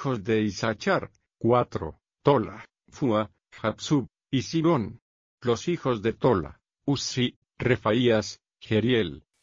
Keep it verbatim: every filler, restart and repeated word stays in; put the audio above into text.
hijos de Isachar, cuatro, Tola, Fua, Japsub, y Sibón. Los hijos de Tola, Uzzi, Refaías, Jeriel,